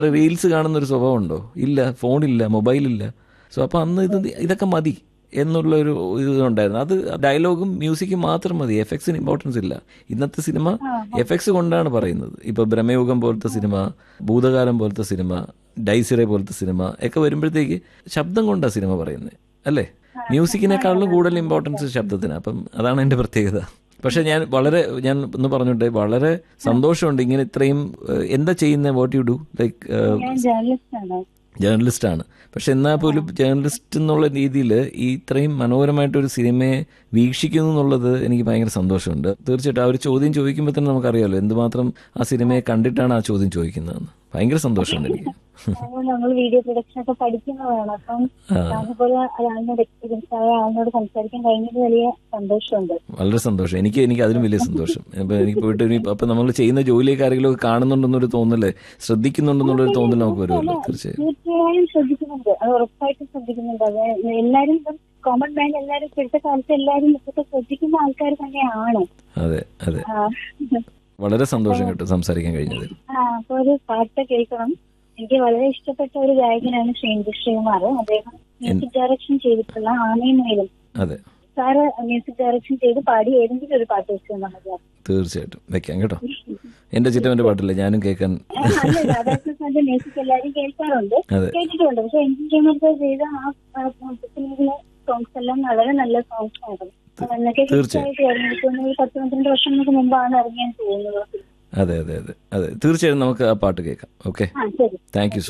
Reels കാണുന്നൊരു സ്വഭാവം ഉണ്ടോ? ഇല്ല. ഫോണില്ല, മൊബൈലില്ല. സോ അപ്പോൾ അന്ന് ഇതൊക്കെ മതി എന്നുള്ളൊരു ഇതുണ്ടായിരുന്നു. അത് ഡയലോഗും മ്യൂസിക്കും മാത്രം മതി, എഫക്ട്സിന് ഇമ്പോർട്ടൻസ് ഇല്ല. ഇന്നത്തെ സിനിമ എഫക്ട്സ് കൊണ്ടാണ് പറയുന്നത്. ഇപ്പോൾ ബ്രഹ്മയുഗം പോലത്തെ സിനിമ, ഭൂതകാലം പോലത്തെ സിനിമ, ഡൈസിറെ പോലത്തെ സിനിമ ഒക്കെ വരുമ്പോഴത്തേക്ക് ശബ്ദം കൊണ്ടാണ് സിനിമ പറയുന്നത് അല്ലേ? മ്യൂസിക്കിനേക്കാളും കൂടുതൽ ഇമ്പോർട്ടൻസ് ശബ്ദത്തിന്. അപ്പം അതാണ് എൻ്റെ പ്രത്യേകത. പക്ഷെ ഞാൻ ഒന്ന് പറഞ്ഞോട്ടെ, വളരെ സന്തോഷമുണ്ട് ഇങ്ങനെ ഇത്രയും. എന്താ ചെയ്യുന്നത്? What you do? ലൈക്ക് ജേർണലിസ്റ്റാണ്. പക്ഷെ എന്നാൽ പോലും ജേർണലിസ്റ്റ് എന്നുള്ള രീതിയിൽ ഈ ഇത്രയും മനോഹരമായിട്ടൊരു സിനിമയെ വീക്ഷിക്കുന്നു എന്നുള്ളത് എനിക്ക് ഭയങ്കര സന്തോഷമുണ്ട്. തീർച്ചയായിട്ടും ആ ഒരു ചോദ്യം ചോദിക്കുമ്പോൾ തന്നെ നമുക്കറിയാമല്ലോ എന്തുമാത്രം ആ സിനിമയെ കണ്ടിട്ടാണ് ആ ചോദ്യം ചോദിക്കുന്നതെന്ന്. ഭയങ്കര സന്തോഷമുണ്ട് എനിക്ക്. നമ്മൾ വീഡിയോ പ്രൊഡക്ഷൻ ഒക്കെ പഠിക്കുന്നതാണ്. അപ്പം അതുപോലെ ആളിനോട് എക്സ്പീരിയൻസ് ആയ ആളിനോട് സംസാരിക്കാൻ കഴിഞ്ഞത് വലിയ സന്തോഷമുണ്ട്. വളരെ സന്തോഷം. എനിക്ക് അതിലും വലിയ സന്തോഷം. എനിക്ക് പോയിട്ട് അപ്പം നമ്മൾ ചെയ്യുന്ന ജോലിയൊക്കെ ആരെങ്കിലും കാണുന്നുണ്ടെന്നൊരു തോന്നല്, ശ്രദ്ധിക്കുന്നുണ്ടെന്നുള്ളൊരു തോന്നൽ നമുക്ക് വരുമല്ലോ. തീർച്ചയായും ശ്രദ്ധിക്കുന്നുണ്ട്, അത് ഉറപ്പായിട്ടും ശ്രദ്ധിക്കുന്നുണ്ട്. അത് എല്ലാവരും കോമൺ മാൻ എല്ലാവരും ഇപ്പോഴത്തെ കാലത്ത് എല്ലാവരും ഇപ്പോഴത്തെ ശ്രദ്ധിക്കുന്ന ആൾക്കാർ തന്നെയാണ്. അതെ അതെ, വളരെ സന്തോഷം കേട്ടോ സംസാരിക്കാൻ കഴിഞ്ഞത്. അപ്പൊ ഒരു പാട്ട് കേൾക്കണം. എനിക്ക് വളരെ ഇഷ്ടപ്പെട്ട ഒരു ഗായകനാണ് ശ്രീകുമാർ. അദ്ദേഹം മ്യൂസിക് ഡയറക്ഷൻ ചെയ്തിട്ടുള്ള ആനയും മയിലും. അതെ, സാറ് മ്യൂസിക് ഡയറക്ഷൻ ചെയ്ത് പാടി ഏതെങ്കിലും ഒരു പാട്ട് വെച്ച് തന്നാൽ മതി. തീർച്ചയായിട്ടും വെക്കാം കേട്ടോ. എന്റെ ചിറ്റവന്റെ പാട്ടില്ലേ, ഞാനും കേൾക്കാൻ. രാധാകൃഷ്ണന്റെ മ്യൂസിക് എല്ലാവരും കേൾക്കാറുണ്ട്, കേട്ടിട്ടുണ്ട്. പക്ഷെ എനിക്ക് ചെയ്ത ആ സോങ്സ് എല്ലാം വളരെ നല്ല സോങ്സ് ആയിരുന്നു. തീർച്ചയായും 10-12 വർഷങ്ങൾക്ക് മുമ്പാണ് ഇറങ്ങിയാൻ തോന്നുന്നത്. അതെ അതെ അതെ അതെ, തീർച്ചയായും നമുക്ക് ആ പാട്ട് കേൾക്കാം. Okay, thank you.